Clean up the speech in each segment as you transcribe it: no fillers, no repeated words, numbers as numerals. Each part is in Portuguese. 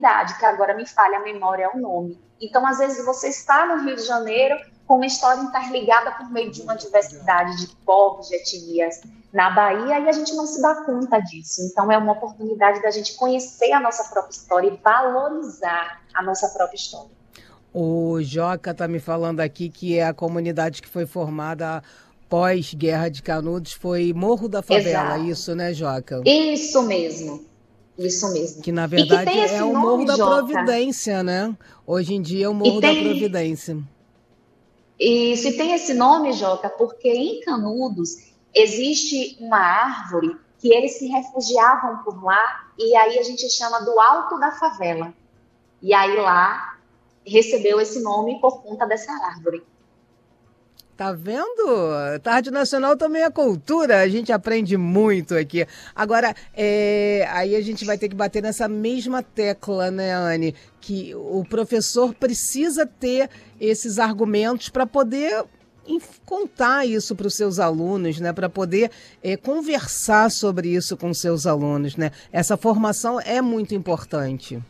que agora me falha a memória, o nome. Então, às vezes, você está no Rio de Janeiro com uma história interligada por meio de uma diversidade de povos, de etnias na Bahia, e a gente não se dá conta disso. Então, é uma oportunidade da gente conhecer a nossa própria história e valorizar a nossa própria história. O Joca está me falando aqui que é a comunidade que foi formada pós-Guerra de Canudos foi Morro da Favela, Exato. isso, né, Joca? Isso mesmo. Isso mesmo. Que, na E que verdade, tem é esse o Morro nome, da Joca. Providência, né? Hoje em dia é o E Morro da tem, Providência. e se tem esse nome, Joca, porque em Canudos existe uma árvore que eles se refugiavam por lá, e aí a gente chama do Alto da Favela. E aí lá recebeu esse nome por conta dessa árvore. Tá vendo? Tarde Nacional também é cultura, a gente aprende muito aqui. Agora, aí a gente vai ter que bater nessa mesma tecla, né, Anne? Que o professor precisa ter esses argumentos para poder contar isso para os seus alunos, né? Para poder conversar sobre isso com seus alunos, né? Essa formação é muito importante.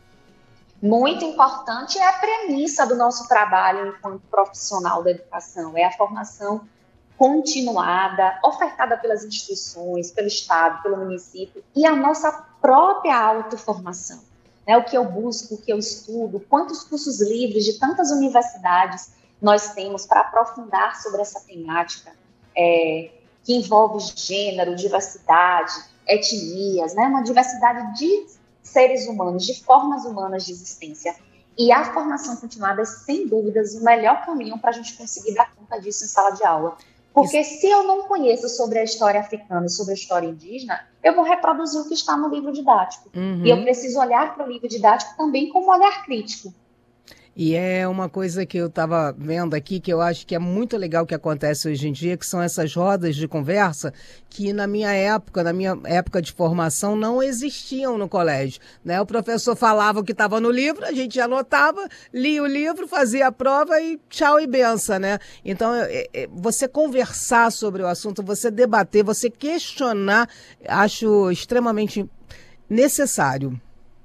Muito importante é a premissa do nosso trabalho enquanto profissional da educação, é a formação continuada, ofertada pelas instituições, pelo Estado, pelo município, e a nossa própria autoformação. Né? O que eu busco, o que eu estudo, quantos cursos livres de tantas universidades nós temos para aprofundar sobre essa temática que envolve gênero, diversidade, etnias, né? Uma diversidade de seres humanos, de formas humanas de existência. E a formação continuada é, sem dúvidas, o melhor caminho para a gente conseguir dar conta disso em sala de aula. Porque se eu não conheço sobre a história africana e sobre a história indígena, eu vou reproduzir o que está no livro didático. E eu preciso olhar para o livro didático também como um olhar crítico. E é uma coisa que eu estava vendo aqui, que eu acho que é muito legal que acontece hoje em dia, que são essas rodas de conversa que na minha época de formação, não existiam no colégio, né? O professor falava o que estava no livro, a gente anotava, lia o livro, fazia a prova e tchau e benção, né? Então, você conversar sobre o assunto, você debater, você questionar, acho extremamente necessário.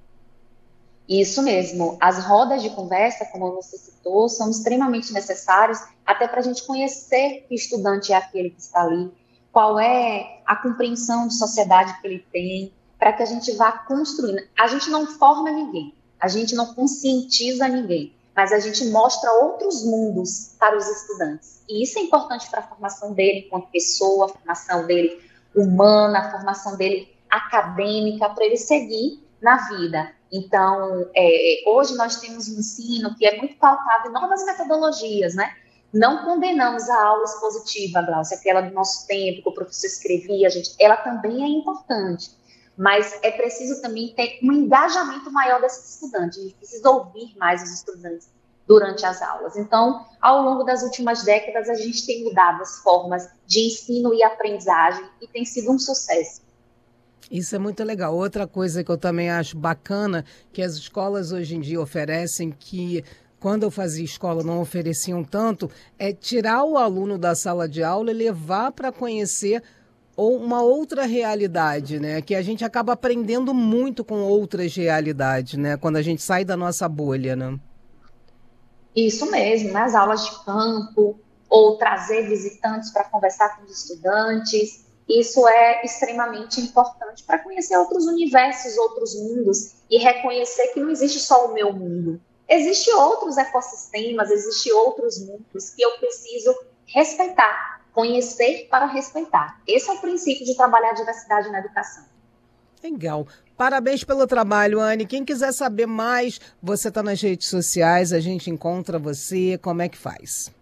Isso mesmo. As rodas de conversa, como você citou, são extremamente necessárias até para a gente conhecer que estudante é aquele que está ali, qual é a compreensão de sociedade que ele tem, para que a gente vá construindo. A gente não forma ninguém, a gente não conscientiza ninguém, mas a gente mostra outros mundos para os estudantes. E isso é importante para a formação dele enquanto pessoa, a formação dele humana, a formação dele acadêmica, para ele seguir na vida. Então, hoje nós temos um ensino que é muito pautado em novas metodologias, né? Não condenamos a aula expositiva, Glaucia, aquela do nosso tempo, que o professor escrevia, ela também é importante, mas é preciso também ter um engajamento maior desses estudantes, a gente precisa ouvir mais os estudantes durante as aulas. Então, ao longo das últimas décadas, a gente tem mudado as formas de ensino e aprendizagem e tem sido um sucesso. Isso é muito legal. Outra coisa que eu também acho bacana, que as escolas hoje em dia oferecem, que quando eu fazia escola não ofereciam tanto, é tirar o aluno da sala de aula e levar para conhecer uma outra realidade, né? Que a gente acaba aprendendo muito com outras realidades, né? Quando a gente sai da nossa bolha, né? Isso mesmo, nas aulas de campo, ou trazer visitantes para conversar com os estudantes. Isso é extremamente importante para conhecer outros universos, outros mundos e reconhecer que não existe só o meu mundo. Existem outros ecossistemas, existem outros mundos que eu preciso respeitar, conhecer para respeitar. Esse é o princípio de trabalhar a diversidade na educação. Legal. Parabéns pelo trabalho, Anne. Quem quiser saber mais, você está nas redes sociais, a gente encontra você, como é que faz?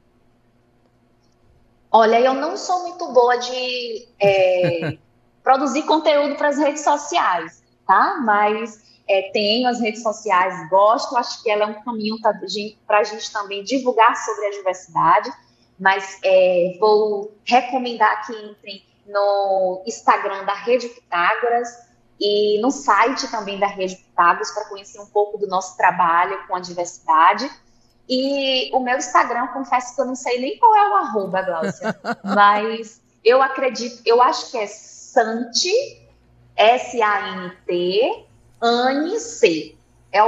Olha, eu não sou muito boa de produzir conteúdo para as redes sociais, tá? Mas tenho as redes sociais, gosto, acho que ela é um caminho para a gente também divulgar sobre a diversidade, mas vou recomendar que entrem no Instagram da Rede Pitágoras e no site também da Rede Pitágoras para conhecer um pouco do nosso trabalho com a diversidade. E o meu Instagram, confesso que eu não sei nem qual é o arroba, Glaucia, mas eu acredito, eu acho que é Sante, S-A-N-T, Anne C.